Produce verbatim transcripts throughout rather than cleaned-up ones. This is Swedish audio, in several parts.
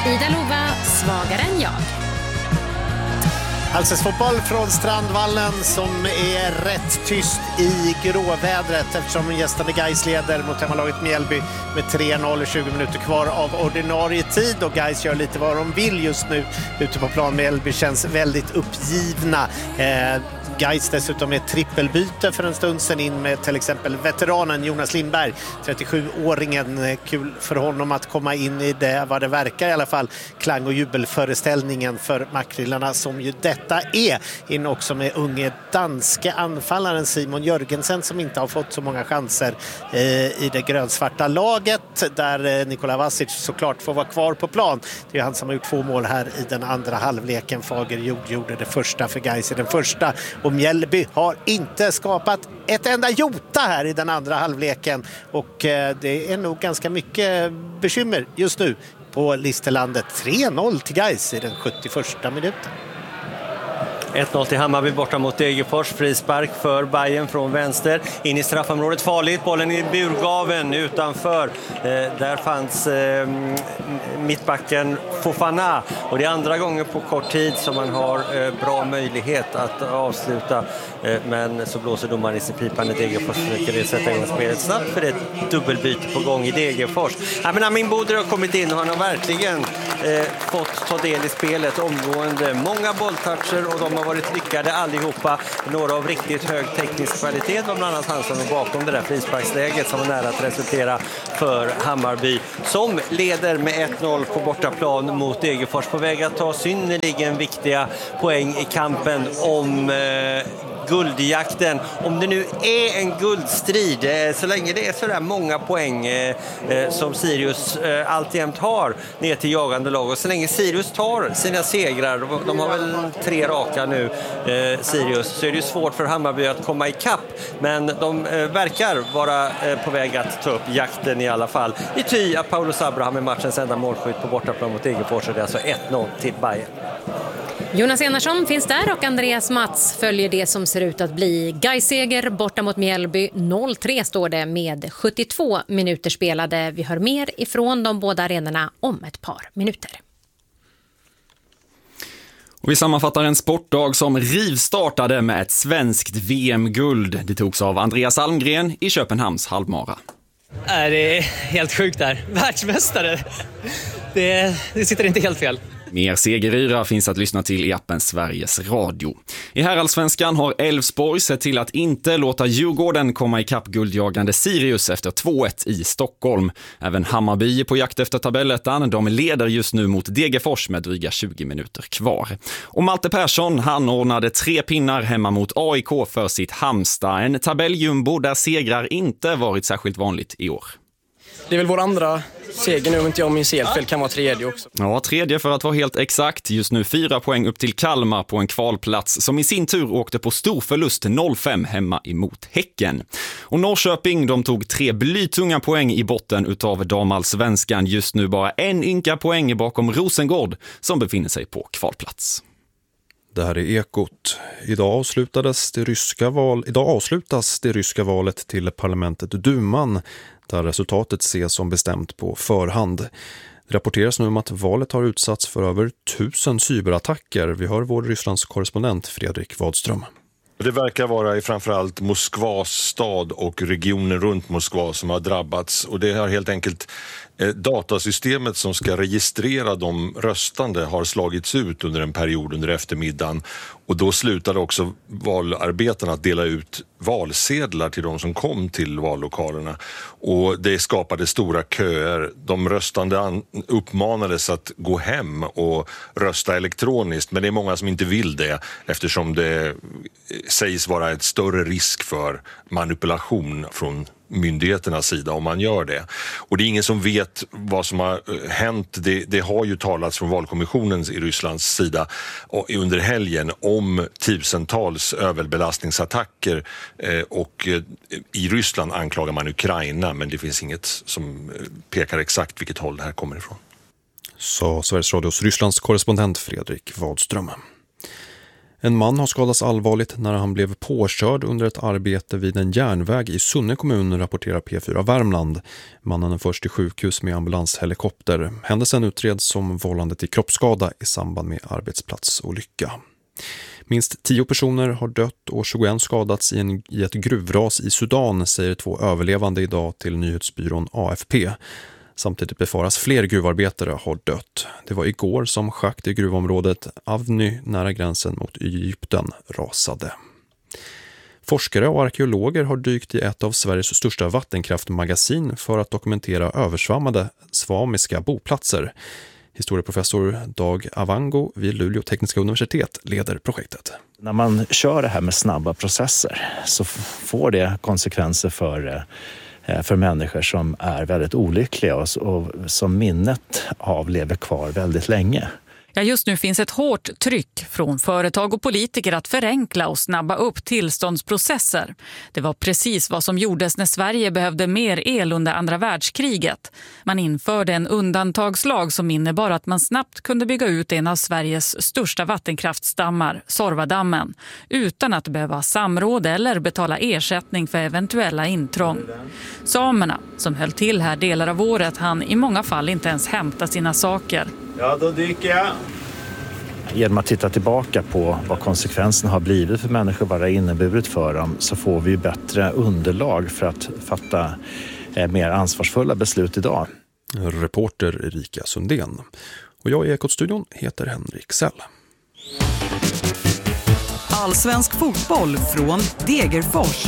Ida Lova, svagare än jag. Allsvensk fotboll från Strandvallen som är rätt tyst i gråvädret eftersom gästande Gais leder mot hemmalaget Mjällby med tre noll, tjugo minuter kvar av ordinarie tid, och Gais gör lite vad de vill just nu ute på plan. Mjällby känns väldigt uppgivna. Eh, Gais dessutom med trippelbyte för en stund sedan in med till exempel veteranen Jonas Lindberg, trettiosjuåringen. Kul för honom att komma in i det, vad det verkar i alla fall, klang- och jubelföreställningen för makrillarna som ju detta är. In också med unge danske anfallaren Simon Jörgensen som inte har fått så många chanser eh, i det grönsvarta laget, där eh, Nikola Vasic såklart får vara kvar på plan. Det är han som har gjort två mål här i den andra halvleken. Fagerjord gjorde det första för Gais i den första. Och Mjällby har inte skapat ett enda jota här i den andra halvleken. Och eh, det är nog ganska mycket bekymmer just nu på Listerlandet. tre noll till Gais i den sjuttioförsta minuten. ett noll till Hammarby borta mot Degerfors. Frispark för Bayern från vänster. In i straffområdet farligt. Bollen i burgaven utanför. Eh, där fanns eh, mittbacken Fofana. Och det är andra gången på kort tid som man har eh, bra möjlighet att avsluta. Eh, men så blåser domaren i sin pipan i Degerfors. Försöker det sätta igång spelet snabbt för det är ett dubbelbyte på gång i Degerfors. Ja, men Amin Bodr har kommit in och han har verkligen eh, fått ta del i spelet omgående. Många bolltoucher och de har varit lyckade allihopa. Några av riktigt hög teknisk kvalitet var bland annat han som var bakom det där frisparksläget som var nära att resultera för Hammarby, som leder med ett noll på bortaplan mot Degerfors, på väg att ta synnerligen viktiga poäng i kampen om eh, guldjakten. Om det nu är en guldstrid, eh, så länge det är så där många poäng eh, eh, som Sirius eh, alltjämt har ner till jagande lag, och så länge Sirius tar sina segrar, de har väl tre raka nu, eh, Sirius, så är det ju svårt för Hammarby att komma i kapp, men de eh, verkar vara eh, på väg att ta upp jakten i alla fall. I ty att Paulo Abraham är matchens enda målskytt på bortaplan mot Degerfors, och det är alltså ett noll till Bayern. Jonas Enarsson finns där och Andreas Mats följer det som ser ut att bli Gais-seger borta mot Mjällby. noll tre står det med sjuttiotvå minuter spelade. Vi hör mer ifrån de båda arenorna om ett par minuter. Och vi sammanfattar en sportdag som rivstartade med ett svenskt V M-guld. Det togs av Andreas Almgren i Köpenhamns halvmara. Det är helt sjukt där. Världsmästare. Det, det sitter inte helt fel. Mer segeryra finns att lyssna till i appen Sveriges Radio. I herrallsvenskan har Elfsborg sett till att inte låta Djurgården komma i kapp guldjagande Sirius efter två ett i Stockholm. Även Hammarby är på jakt efter tabellettan. De leder just nu mot Degerfors med dryga tjugo minuter kvar. Och Malte Persson, han ordnade tre pinnar hemma mot A I K för sitt Halmstad. En tabelljumbo där segrar inte varit särskilt vanligt i år. Det är väl vår andra seger nu, om inte jag minns helt fel, kan vara tredje också. Ja, tredje för att vara helt exakt. Just nu fyra poäng upp till Kalmar på en kvalplats som i sin tur åkte på stor förlust noll fem hemma emot Häcken. Och Norrköping, de tog tre blytunga poäng i botten utav damallsvenskan. Just nu bara en ynka poäng bakom Rosengård som befinner sig på kvalplats. Det här är Ekot. Idag avslutades det ryska val, idag avslutas det ryska valet till parlamentet Duman, där resultatet ses som bestämt på förhand. Det rapporteras nu om att valet har utsatts för över tusen cyberattacker. Vi hör vår Rysslands korrespondent Fredrik Wadström. Det verkar vara i framförallt Moskvas stad och regionen runt Moskva som har drabbats, och det har helt enkelt eh, datasystemet som ska registrera de röstande har slagits ut under en period under eftermiddagen, och då slutade också valarbetarna att dela ut valsedlar till de som kom till vallokalerna, och det skapade stora köer. De röstande an- uppmanades att gå hem och rösta elektroniskt, men det är många som inte vill det eftersom det sägs vara ett större risk för manipulation från myndigheternas sida om man gör det. Och det är ingen som vet vad som har hänt. Det, det har ju talats från valkommissionens i Rysslands sida under helgen om tusentals överbelastningsattacker, och i Ryssland anklagar man Ukraina, men det finns inget som pekar exakt vilket håll det här kommer ifrån. Så Sveriges Radios Rysslands korrespondent Fredrik Wadström. En man har skadats allvarligt när han blev påkörd under ett arbete vid en järnväg i Sunne kommun, rapporterar P fyra Värmland. Mannen är först till sjukhus med ambulanshelikopter. Händelsen utreds som vållande till kroppsskada i samband med arbetsplatsolycka. Minst tio personer har dött och tjugoett skadats i, en, i ett gruvras i Sudan, säger två överlevande idag till nyhetsbyrån A F P. Samtidigt befaras fler gruvarbetare har dött. Det var igår som schakt i gruvområdet Avny nära gränsen mot Egypten rasade. Forskare och arkeologer har dykt i ett av Sveriges största vattenkraftmagasin för att dokumentera översvammade svamiska boplatser. Historieprofessor Dag Avango vid Luleå tekniska universitet leder projektet. När man kör det här med snabba processer så får det konsekvenser för för människor som är väldigt olyckliga och, och som minnet av lever kvar väldigt länge. Ja, just nu finns ett hårt tryck från företag och politiker att förenkla och snabba upp tillståndsprocesser. Det var precis vad som gjordes när Sverige behövde mer el under andra världskriget. Man införde en undantagslag som innebar att man snabbt kunde bygga ut en av Sveriges största vattenkraftstammar, Sorvadammen, utan att behöva samråd eller betala ersättning för eventuella intrång. Samerna, som höll till här delar av året, hann i många fall inte ens hämta sina saker. Ja, då dyker jag. Genom att titta tillbaka på vad konsekvenserna har blivit för människor, vad det har inneburit för dem, så får vi bättre underlag för att fatta mer ansvarsfulla beslut idag. Reporter Erika Sundén. Och jag i Ekot-studion heter Henrik Sell. Allsvensk fotboll från Degerfors.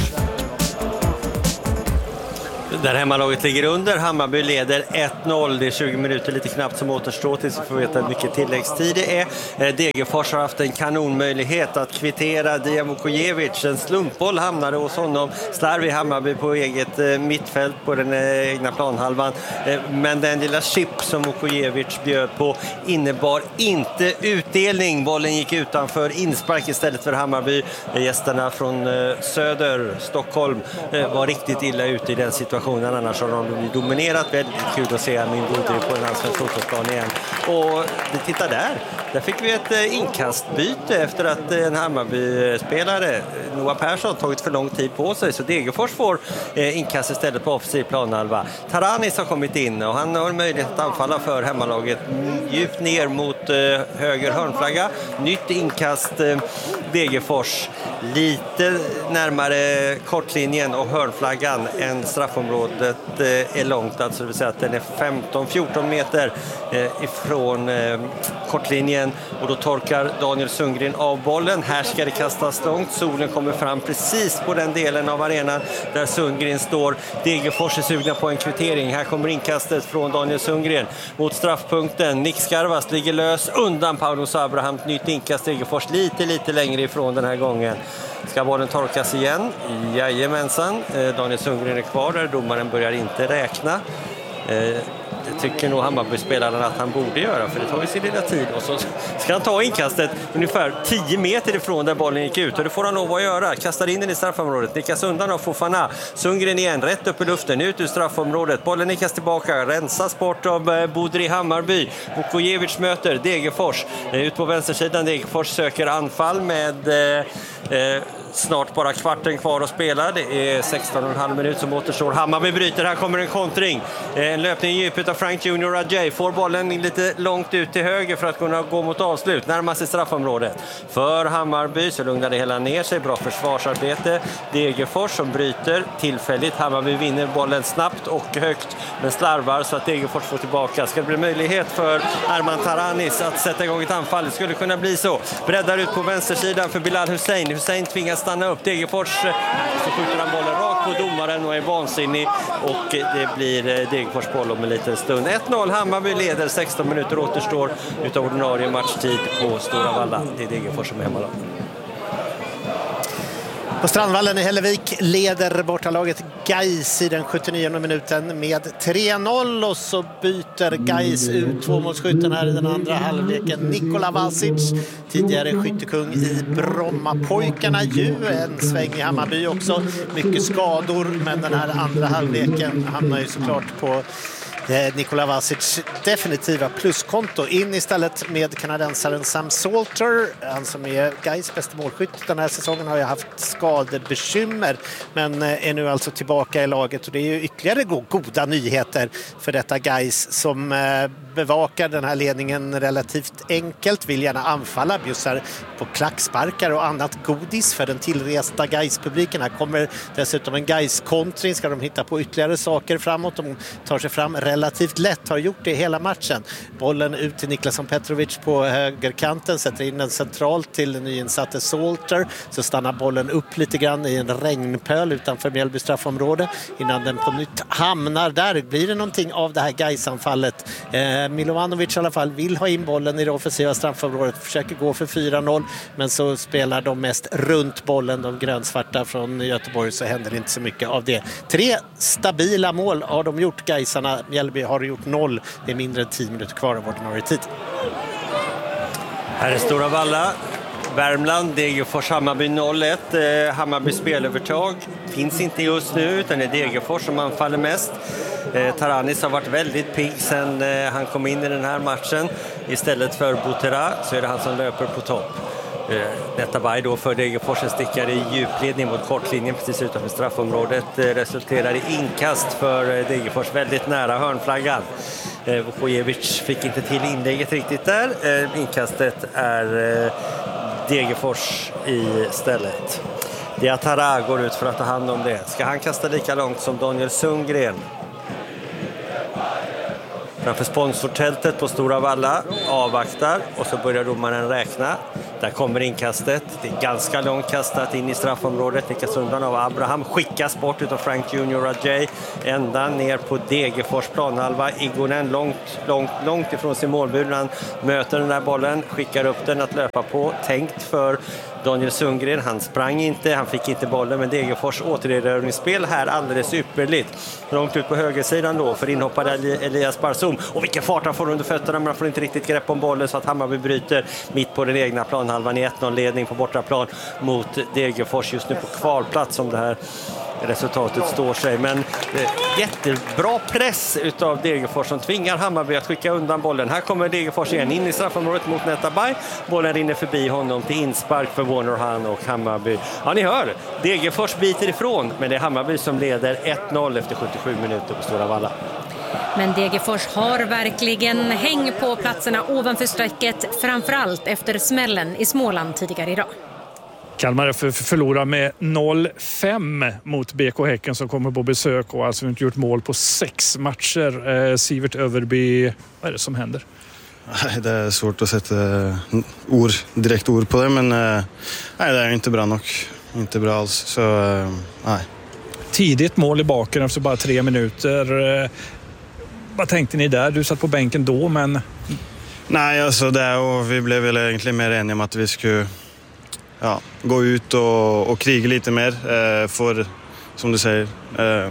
Där hemmalaget ligger under. Hammarby leder ett noll. Det är tjugo minuter lite knappt som återstår tills vi får veta hur mycket tilläggstid det är. Degerfors har haft en kanonmöjlighet att kvittera. Dijan Vukojevic, en slumpboll hamnade hos honom. Slarv i Hammarby på eget mittfält på den egna planhalvan. Men den lilla chip som Vukojevic bjöd på innebar inte utdelning. Bollen gick utanför, inspark istället för Hammarby. Gästerna från söder, Stockholm, var riktigt illa ute i den situationen. Annars har de dominerat. Väldigt kul att se min Bodri på en allsvensk fotbollsplan igen. Och titta där. Där fick vi ett inkastbyte efter att en Hammarby-spelare, Noah Persson, tagit för lång tid på sig. Så Degerfors får inkast istället på offensiv planhalva. Taranis har kommit in och han har möjlighet att anfalla för hemmalaget djupt ner mot höger hörnflagga. Nytt inkast Degerfors. Lite närmare kortlinjen och hörnflaggan än straffområdet är långt. Alltså det vill säga att den är femton fjorton meter ifrån kortlinjen. Och då torkar Daniel Sundgren av bollen. Här ska det kastas långt. Solen kommer fram precis på den delen av arenan där Sundgren står. Degerfors är sugna på en kvittering. Här kommer inkastet från Daniel Sundgren mot straffpunkten. Nick Skarvast ligger lös undan Paulus Abraham. Nytt inkast. Degerfors lite, lite längre ifrån den här gången. Ska bollen torkas igen? Jajamensan. Daniel Sundgren är kvar där. Domaren börjar inte räkna. Det tycker nog Hammarby-spelaren att han borde göra, för det tar ju sin lilla tid. Och så ska han ta inkastet ungefär tio meter ifrån där bollen gick ut. Och det får han lov att göra. Kastar in den i straffområdet. Nickas undan av Fofana. Sundgren igen, rätt upp i luften. Ut ur straffområdet. Bollen nickas tillbaka. Rensas bort av Bodri Hammarby. Vukojevic möter Degerfors. Ut på vänstersidan. Degerfors söker anfall med... Eh, snart bara kvarten kvar att spela. Det är sexton och en halv minut som återstår. Hammarby bryter. Här kommer en kontring. En löpning i djupet av Frank Junior Rajay. Får bollen lite långt ut till höger för att kunna gå mot avslut. Närmar sig straffområdet. För Hammarby så lugnar det hela ner sig. Bra försvarsarbete. Degerfors som bryter tillfälligt. Hammarby vinner bollen snabbt och högt. Men slarvar så att Degerfors får tillbaka. Ska det bli möjlighet för Arman Taranis att sätta igång ett anfall? Det skulle kunna bli så. Breddar ut på vänstersidan för Bilal Hussein. Hussein tvingas stanna upp. Degerfors så skjuter han bollen rakt på domaren och är vansinnig. Och det blir Degerfors boll om en liten stund. ett noll. Hammarby leder. sexton minuter återstår utav ordinarie matchtid på Stora Valla. Det är Degerfors som är hemma. På Strandvallen i Hällevik leder bortalaget Gais i den sjuttionionde minuten med tre noll, och så byter Gais ut tvåmålsskytten här i den andra halvleken. Nikola Vasic, tidigare skyttekung i Brommapojkarna, ju en sväng i Hammarby också. Mycket skador, men den här andra halvleken hamnar ju såklart på eh, Nikola Vasic definitiva pluskonto. In istället med kanadensaren Sam Salter, han som är Gais bästa målskytt den här säsongen, har ju haft skadebekymmer men är nu alltså tillbaka i laget, och det är ju ytterligare goda nyheter för detta Gais som bevakar den här ledningen relativt enkelt, vill gärna anfalla, bjussar på klacksparkar och annat godis för den tillresta Gais-publiken. Här kommer dessutom en Gais-kontring, ska de hitta på ytterligare saker framåt. De tar sig fram relativt lätt, har gjort det hela matchen. Bollen ut till Niklason Petrovic på högerkanten, sätter in den centralt till nyinsatte Salter, så stannar bollen upp lite grann i en regnpöl utanför Mjällby straffområde innan den på nytt hamnar där. Blir det någonting av det här Gais-anfallet? Eh, Milovanovic i alla fall vill ha in bollen i det offensiva straffområdet, försöker gå för fyra noll, men så spelar de mest runt bollen, de grönsvarta från Göteborg, så händer det inte så mycket av det. Tre stabila mål har de gjort, Gaisarna. Mjällby har gjort noll. Det är mindre än tio minuter kvar av ordinarie tid. Här är Stora Valla. Värmland, Degerfors, Hammarby noll ett. Eh, Hammarby spelövertag finns inte just nu, utan det är Degerfors som anfaller mest. Eh, Taranis har varit väldigt pigg sen eh, han kom in i den här matchen. Istället för Butera så är det han som löper på topp. Eh, detta var då för Degerfors, en stickare i djupledning mot kortlinjen precis utanför straffområdet. Eh, resulterar i inkast för eh, Degerfors väldigt nära hörnflaggan. Eh, Vukojevic fick inte till inlägget riktigt där. Eh, inkastet är eh, Degerfors i stället. Diatara går ut för att ta hand om det. Ska han kasta lika långt som Daniel Sundgren? Framför sponsortältet på Stora Valla, avvaktar och så börjar domaren räkna. Där kommer inkastet. Det är ganska långt kastat in i straffområdet. Nickas undan av Abraham. Skickas bort utav Frank Junior Ajay. Ända ner på Degerfors planhalva. Igonen långt, långt, långt ifrån sin målbur. Han möter den där bollen. Skickar upp den att löpa på. Tänkt för Daniel Sundgren. Han sprang inte. Han fick inte bollen. Men Degerfors återerövringsspel här alldeles ypperligt. Långt ut på högersidan då för inhoppade Elias Barsum. Och vilken fart han får under fötterna. Men han får inte riktigt grepp om bollen så att Hammarby bryter mitt på den egna planhalvan i ett noll-ledning på bortaplan mot Degerfors. Just nu på kvalplats som det här resultatet står sig. Men eh, jättebra press utav Degerfors som tvingar Hammarby att skicka undan bollen. Här kommer Degerfors igen in i straffområdet mot Netabay. Bollen rinner förbi honom till inspark för Warner Han och Hammarby. Ja, ni hör, Degerfors biter ifrån, men det är Hammarby som leder ett noll efter sjuttiosju minuter på Stora Valla. Men Degerfors har verkligen häng på platserna ovanför strecket, framförallt efter smällen i Småland tidigare idag. Kalmar F F förlorar med noll fem mot B K Häcken som kommer på besök och alltså inte gjort mål på sex matcher. Eh, Sivert Överby, vad är det som händer? Det är svårt att sätta ord, direkt ord på det, men eh, nej, det är inte bra nog. Inte bra alls, så eh, nej. Tidigt mål i baken efter bara tre minuter. Eh, vad tänkte ni där? Du satt på bänken då, men... Nej, alltså det, och vi blev väl egentligen mer eniga om att vi skulle ja, gå ut och, och kriga lite mer. Eh, för, som du säger, eh,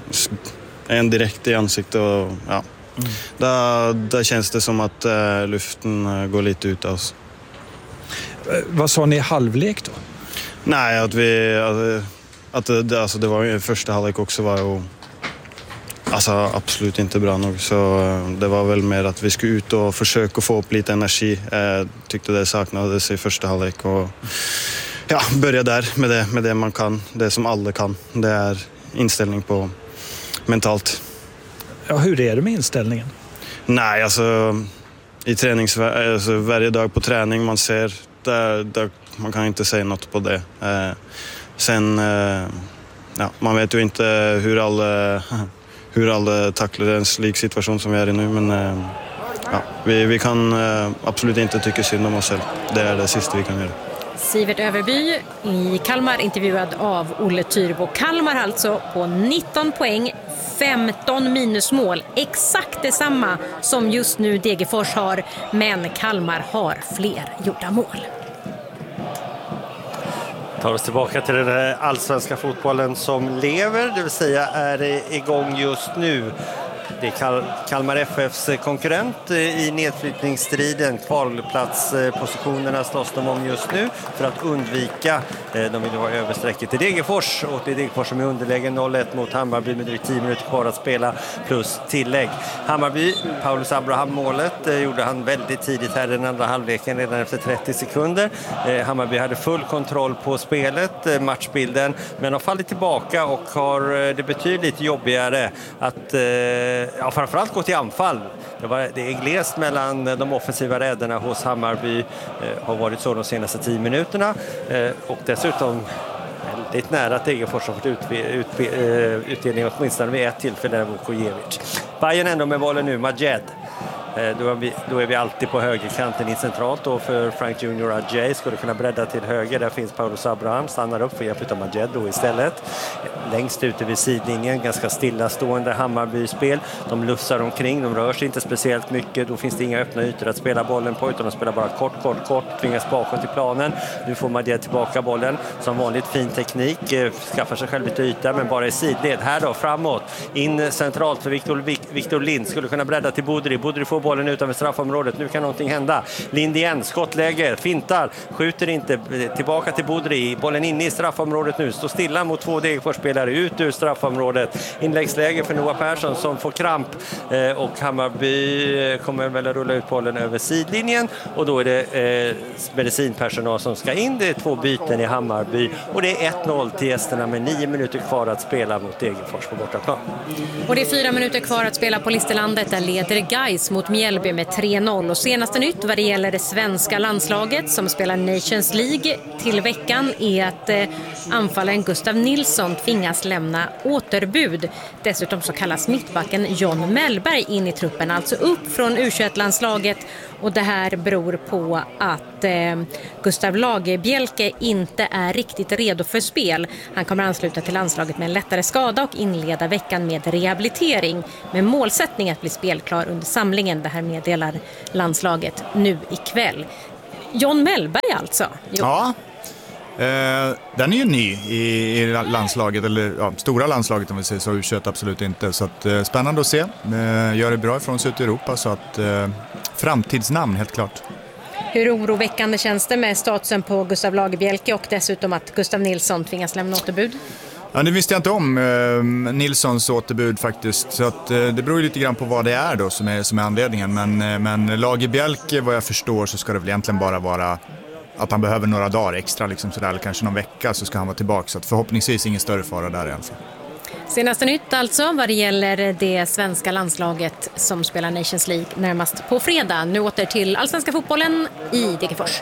en direkt i ansiktet och ja. Mm. Där, där känns det som att eh, luften går lite ut av oss. Eh, vad sa ni i halvlek då? Nej, att vi... Att, att det, alltså det var ju första halvlek också var ju alltså absolut inte bra nog, så det var väl mer att vi skulle ut och försöka få upp lite energi. Jag tyckte det saknades i första halvlek och ja, börja där med det, med det man kan, det som alla kan. Det är inställning på mentalt. Ja, hur är det med inställningen? Nej, alltså i tränings, alltså, varje dag på träning man ser, där, där, man kan inte säga något på det. Eh, sen, eh, ja, man vet ju inte hur alla, hur alla tacklar en slik situation som vi är i nu, men eh, ja, vi, vi kan eh, absolut inte tycka synd om oss själv. Det är det sista vi kan göra. Sivert Överby i Kalmar, intervjuad av Olle Tyrbo. Kalmar alltså på nitton poäng, femton minusmål. Exakt detsamma som just nu Degerfors har, men Kalmar har fler gjorda mål. Tar oss tillbaka till den allsvenska fotbollen som lever, det vill säga är igång just nu. det är Kal- Kalmar F F:s konkurrent i nedflyttningsstriden. Kvalplatspositionerna slåss de om just nu för att undvika. De vill vara översträcket till Degerfors, och det är Degerfors som är underläge noll ett mot Hammarby med drygt tio minuter kvar att spela plus tillägg. Hammarby, Paulus Abraham målet eh, gjorde han väldigt tidigt här i den andra halvleken, redan efter trettio sekunder. Eh, Hammarby hade full kontroll på spelet, eh, matchbilden, men har fallit tillbaka och har eh, det betydligt jobbigare att eh, ja, framförallt gå till anfall. Det, var, det är glest mellan de offensiva räderna hos Hammarby, eh, har varit så de senaste tio minuterna, eh, och dessutom väldigt nära att Degerfors har fått ut, ut, ut, utdelning åtminstone vid ett tillfälle av Vukojevic. Bayern ändå med bollen nu, Majed. Då är, vi, då är vi alltid på högerkanten i centralt då för Frank Junior Adjei skulle kunna bredda till höger. Där finns Paulus Abraham, stannar upp för hjälp av Majed då istället. Längst ute vid sidlinjen, ganska stillastående Hammarby-spel. De lussar omkring, de rör sig inte speciellt mycket. Då finns det inga öppna ytor att spela bollen på, utan de spelar bara kort, kort, kort. Tvingas bakåt i planen. Nu får Majed tillbaka bollen. Som vanligt fin teknik, skaffar sig själv lite yta men bara i sidled. Här då, framåt. In centralt för Victor, Victor Lind. Skulle kunna bredda till Bodri. Bodri får bollen utanför straffområdet. Nu kan någonting hända. Lind igen, skottläge, fintar, skjuter inte, tillbaka till Bodri. Bollen inne i straffområdet nu. Står stilla mot två Degerfors-spelare ut ur straffområdet. Inläggsläge för Noah Persson som får kramp. Eh, och Hammarby kommer väl att rulla ut bollen över sidlinjen. Och då är det eh, medicinpersonal som ska in. Det är två byten i Hammarby. Och det är ett noll till gästerna med nio minuter kvar att spela mot Degerfors på bortaplan. Och det är fyra minuter kvar att spela på Listerlandet. Där leder Gais mot Mjällby med tre noll. Och senaste nytt vad det gäller det svenska landslaget som spelar Nations League till veckan är att eh, anfallaren Gustav Nilsson tvingas lämna återbud. Dessutom så kallas mittbacken John Mellberg in i truppen, alltså upp från U tjugoett-landslaget. Och det här beror på att eh, Gustav Lagerbielke inte är riktigt redo för spel. Han kommer ansluta till landslaget med en lättare skada och inleda veckan med rehabilitering. Med målsättning att bli spelklar under samlingen. Det här meddelar landslaget nu ikväll. John Mellberg alltså. Jo. Ja, eh, den är ju ny i, i landslaget, eller ja, stora landslaget om vi säger så, U tjugoett absolut inte. Så att, eh, spännande att se. Eh, gör det bra ifrån sig ut i Europa, så att eh, framtidsnamn helt klart. Hur oroväckande känns det med statusen på Gustav Lagerbielke och dessutom att Gustav Nilsson tvingas lämna återbud? Ja, det visste jag inte om eh, Nilssons återbud faktiskt, så att, eh, det beror ju lite grann på vad det är då som är, som är anledningen, men, eh, men Lagerbielke, vad jag förstår, så ska det väl egentligen bara vara att han behöver några dagar extra liksom sådär, eller kanske någon vecka, så ska han vara tillbaka, så att förhoppningsvis ingen större fara där i alla fall. Senaste nytt alltså vad det gäller det svenska landslaget som spelar Nations League närmast på fredag. Nu åter till allsvenska fotbollen i Degerfors.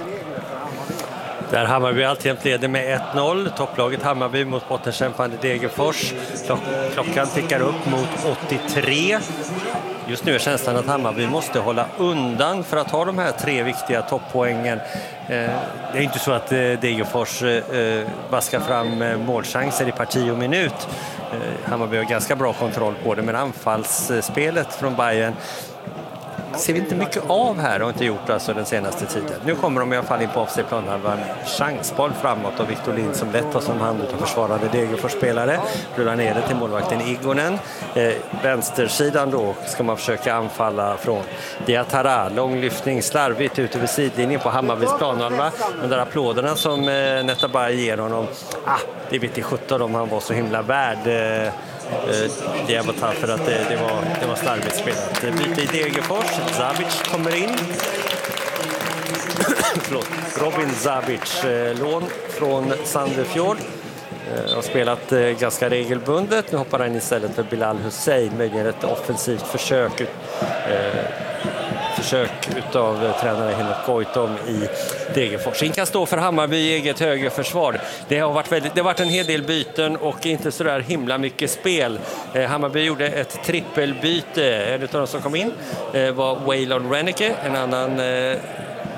Där Hammarby alltjämt leder med ett noll. Topplaget Hammarby mot bottenkämpande Degerfors. Klock- klockan tickar upp mot åttiotre. Just nu är känslan att Hammarby måste hålla undan för att ha de här tre viktiga topppoängen. Det är inte så att Degerfors vaskar fram målchanser i parti och minut. Hammarby har ganska bra kontroll på det, men anfallsspelet från Bayern ser vi inte mycket av här och inte gjort alltså den senaste tiden. Nu kommer de i alla fall in på offside-plan. Det var en chansboll framåt av Victor Lind som lätt tar som hand av försvarade Degerfors-spelare. Rullar ner det till målvakten Igonen. Eh, vänstersidan då ska man försöka anfalla från Diatara. Långlyftning slarvigt ute vid sidlinjen på Hammarbys planhalva. De där applåderna som eh, Netabay ger honom. Ah, det vet i sjutton om han var så himla värd. Eh, Det var tack för att det, det, var, det var slarvigt spelat. Byte i Degerfors. Zabic kommer in. Förlåt. Robin Zabic, lån från Sandefjord. Har spelat ganska regelbundet. Nu hoppar han istället för Bilal Hussein. Möjligen ett offensivt försök ut, eh, försök utav tränare Henrik Goitom i Degerfors. In kan stå för Hammarby i eget högerförsvar. Det har varit, väldigt, det har varit en hel del byten och inte så där himla mycket spel. Eh, Hammarby gjorde ett trippelbyte. En av de som kom in eh, var Waylon Rennicke, en annan eh,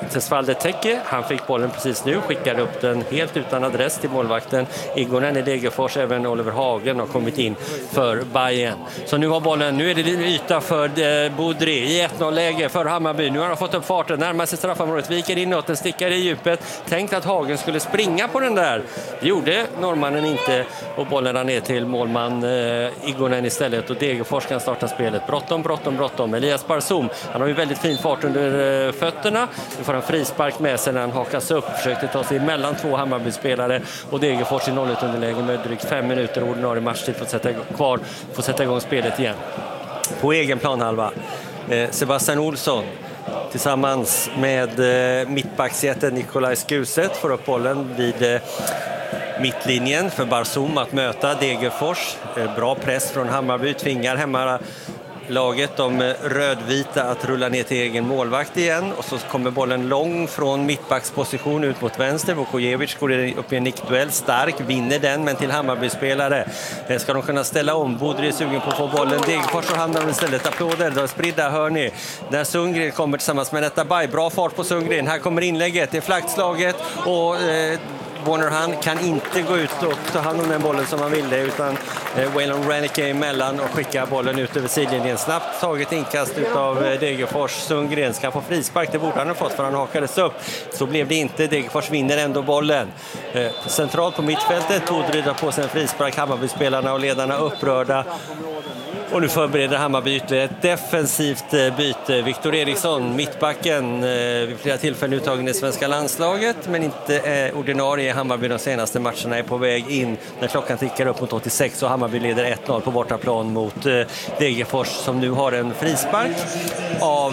Tesfalde Teke, han fick bollen precis nu, skickade upp den helt utan adress till målvakten Igonen i Degerfors. Även Oliver Hagen har kommit in för Bayern. Så nu har bollen, nu är det yta för eh, Bodri i ett noll-läge för Hammarby. Nu har han fått upp farten, närmar sig straffområdet, viker inåt, den stickar i djupet. Tänkt att Hagen skulle springa på den där. Det gjorde norrmannen inte och bollen rann ner till målman eh, Igonen istället och Degerfors kan starta spelet. Bråttom, bråttom, bråttom. Elias Barzoum, han har ju väldigt fin fart under eh, fötterna. Nu får han frispark med sig när han hakas upp. Försökte ta sig mellan två Hammarby-spelare och Degerfors i noll ett underläge med drygt fem minuter ordinarie matchtid för att sätta kvar, få sätta igång spelet igen. På egen planhalva. Eh, Sebastian Olsson tillsammans med eh, mittbacksjätten Nikolaj Skuset får upp bollen vid eh, mittlinjen för Barzoum att möta Degerfors. Eh, bra press från Hammarby, tvingar hemma laget, de rödvita, att rulla ner till egen målvakt igen. Och så kommer bollen lång från mittbacksposition ut mot vänster. Vukojevic går upp i en nickduell, stark, vinner den, men till Hammarby-spelare. Ska de kunna ställa om? Bodri är sugen på att få bollen. Degerfors och Hammarby istället. Applåder, då spridda hör ni. När Sundgren kommer tillsammans med detta Bay. Bra fart på Sundgren. Här kommer inlägget, det är flaggslaget och eh, Warner han kan inte gå ut och ta hand om den bollen som han ville, utan eh, Waylon Rennicke emellan och skicka bollen ut över sidlinjen. Snabbt taget inkast av eh, Degerfors. Sundgren ska få frispark, det borde han ha fått för han hakades upp. Så blev det inte, Degerfors vinner ändå bollen. Eh, centralt på mittfältet, Bodri drar på sig en frispark, Hammarby-spelarna och ledarna upprörda. Och nu förbereder Hammarby ytterligare ett defensivt byte. Viktor Eriksson, mittbacken, vid flera tillfällen uttagen i svenska landslaget, men inte är ordinarie i Hammarby de senaste matcherna, är på väg in när klockan tickar upp mot åttiosex och Hammarby leder ett noll på bortaplan mot Degerfors som nu har en frispark av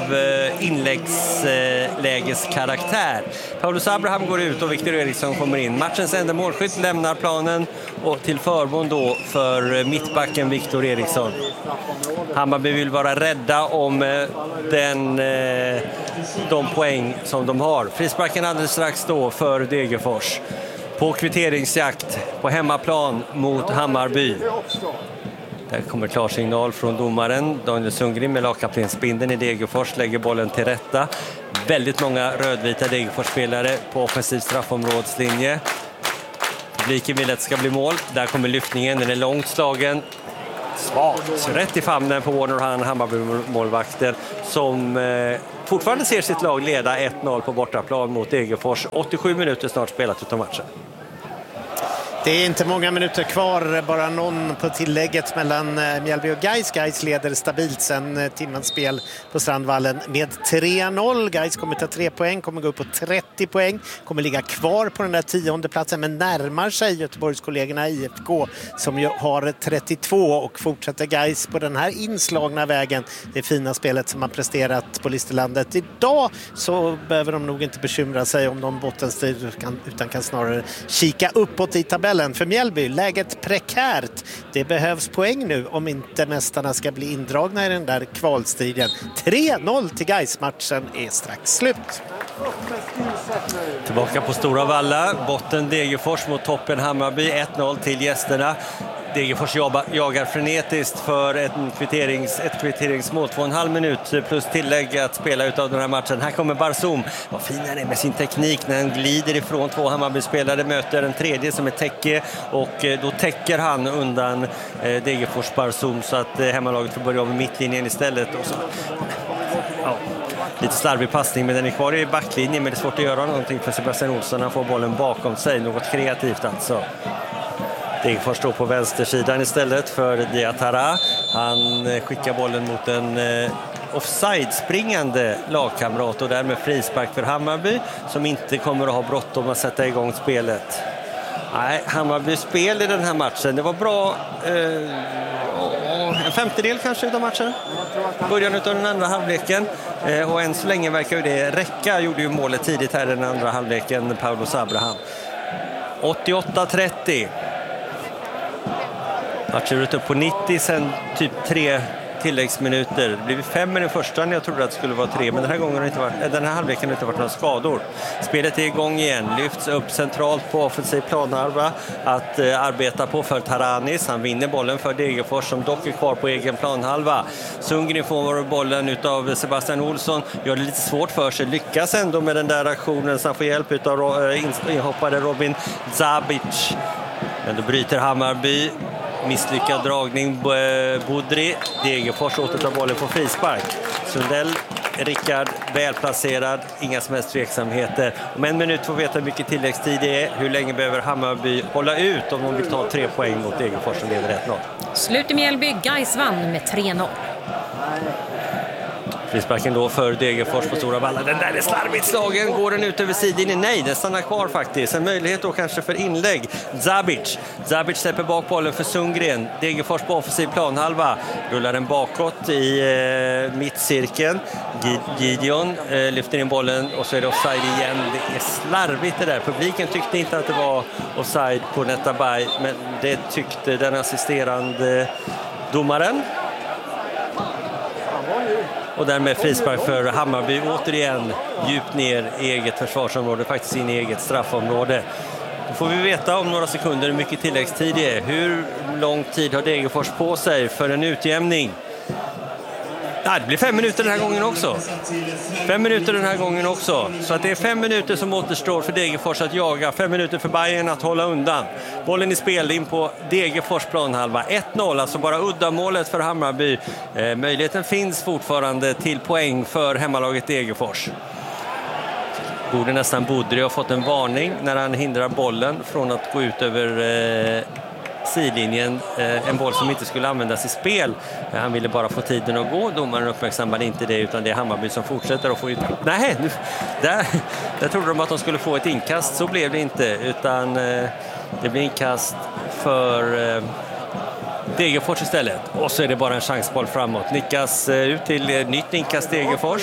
inläggslägeskaraktär. Paulus Abraham går ut och Viktor Eriksson kommer in. Matchens enda målskytt lämnar planen och till förmån då för mittbacken Viktor Eriksson. Hammarby vill vara rädda om den, de poäng som de har. Frisparken alldeles strax då för Degerfors. På kvitteringsjakt på hemmaplan mot Hammarby. Där kommer klar signal från domaren. Daniel Sundgren med lagkaptensbindeln i Degerfors lägger bollen till rätta. Väldigt många rödvita Degerfors-spelare på offensiv straffområdslinje. Publiken vill att det ska bli mål. Där kommer lyftningen, den är långt slagen. Svagt, rätt i famnen på Warner Han, Hammarby-målvakten som eh, fortfarande ser sitt lag leda ett noll på bortaplan mot Degerfors. åttiosju minuter snart spelat utav matchen. Det är inte många minuter kvar, bara någon på tillägget mellan Mjällby och Gais. Gais leder stabilt sen timmans spel på Strandvallen med tre noll. Gais kommer ta tre poäng, kommer gå upp på trettio poäng, kommer ligga kvar på den där tionde platsen, men närmar sig Göteborgskollegorna I F K som ju har trettiotvå och fortsätter Gais på den här inslagna vägen. Det fina spelet som har presterat på Listerlandet idag, så behöver de nog inte bekymra sig om de bottenstrid utan kan snarare kika uppåt i tabellen. För Mjällby, läget prekärt. Det behövs poäng nu om inte mästarna ska bli indragna i den där kvalstriden. tre noll till Gais, matchen är strax slut. Tillbaka på Stora Valla, botten Degerfors mot toppen Hammarby, ett noll till gästerna. Degerfors jagar frenetiskt för ett, kvitterings, ett kvitteringsmål, två och en halv minut plus tillägg att spela ut av den här matchen. Här kommer Barzoum, vad fin han är med sin teknik när han glider ifrån två Hammarby-spelare, möter en tredje som är Teke och då täcker han undan eh, Degerfors Barzoum så att eh, hemmalaget får börja av med mittlinjen istället. Och så, ja. Lite starvig passning, men den är kvar i backlinjen, men det är svårt att göra någonting för Sebastian Olsson. Han får bollen bakom sig, något kreativt alltså. Degerfors står på vänstersidan istället för Diatara. Han skickar bollen mot en eh, offside-springande lagkamrat och därmed frispark för Hammarby som inte kommer att ha bråttom att sätta igång spelet. Nej, Hammarbys spel i den här matchen, det var bra. Eh, en femtedel kanske av matchen. Början av den andra halvleken. Eh, och än så länge verkar ju det räcka. Gjorde ju målet tidigt här i den andra halvleken, Paulus Abraham. åttioåtta trettio. Matchen ut upp på nittio, sen typ tre tilläggsminuter. Det blev fem i den första när jag trodde att det skulle vara tre, men den här gången har det inte varit, den här halvleken har det inte varit några skador. Spelet är igång igen, lyfts upp centralt på offensiv planhalva att eh, arbeta på för Taranis. Han vinner bollen för Degerfors som dock är kvar på egen planhalva. Sundgren får bollen utav Sebastian Olsson, gör det lite svårt för sig, lyckas ändå med den där aktionen så han får hjälp utav eh, inhoppade Robin Zabic. Men då bryter Hammarby. Misslyckad dragning, Budri. Degerfors återtar bollen på frispark. Sundell, Rickard, välplacerad. Inga som helst tveksamheter. Om en minut får vi veta hur mycket tilläggstid det är. Hur länge behöver Hammarby hålla ut om de vill ta tre poäng mot Degerfors som leder ett noll. Slut i Mjällby, Gais vann med tre noll. Frisparken då för Degerfors på Stora Valla. Den där är slarvigt slagen. Går den ut över sidlinjen? Nej, den stannar kvar faktiskt. En möjlighet då kanske för inlägg. Zabic. Zabic släpper bak bollen för Sundgren. Degerfors på offensiv planhalva. Rullar den bakåt i eh, mittcirkeln. Gideon eh, lyfter in bollen och så är det offside igen. Det är slarvigt det där. Publiken tyckte inte att det var offside på Netabay, men det tyckte den assisterande domaren. Och därmed frispark för Hammarby återigen djupt ner i eget försvarsområde, faktiskt in i eget straffområde. Då får vi veta om några sekunder hur mycket tilläggstid det är. Hur lång tid har Degerfors på sig för en utjämning? Nej, det blir fem minuter den här gången också. Fem minuter den här gången också. Så att det är fem minuter som återstår för Degerfors att jaga. Fem minuter för Bayern att hålla undan. Bollen i spel in på Degerfors planhalva. ett noll, alltså bara uddamålet för Hammarby. Eh, möjligheten finns fortfarande till poäng för hemmalaget Degerfors. Borde nästan Budri ha fått en varning när han hindrar bollen från att gå ut över eh, sidlinjen. Eh, en boll som inte skulle användas i spel. Eh, han ville bara få tiden att gå. Domaren uppmärksammade inte det, utan det är Hammarby som fortsätter att få ut... Nej, nu, där, där trodde de att de skulle få ett inkast. Så blev det inte, utan eh, det blir inkast för eh, Degerfors istället. Och så är det bara en chansboll framåt. Nickas eh, ut till eh, nytt inkast Degerfors.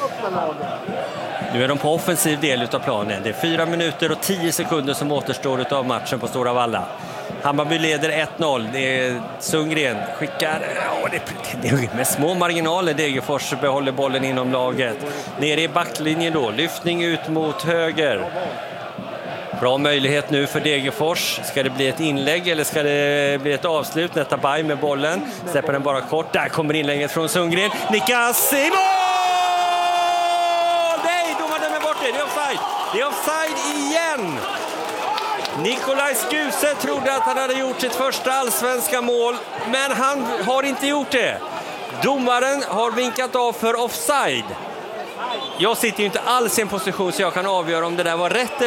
Nu är de på offensiv del av planen. Det är fyra minuter och tio sekunder som återstår av matchen på Stora Valla. Hammarby leder ett noll. Det är Sundgren skickar... Ja, det, det är med små marginaler. Degerfors behåller bollen inom laget. Nere i backlinjen då. Lyftning ut mot höger. Bra möjlighet nu för Degerfors. Ska det bli ett inlägg eller ska det bli ett avslut? Netabay med bollen. Släpper den bara kort. Där kommer inlägget från Sundgren. Nickas i mål! Det är offside. Det är offside igen. Nikolaj Skuse trodde att han hade gjort sitt första allsvenska mål, men han har inte gjort det. Domaren har vinkat av för offside. Jag sitter ju inte alls i en position så jag kan avgöra om det där var rätt.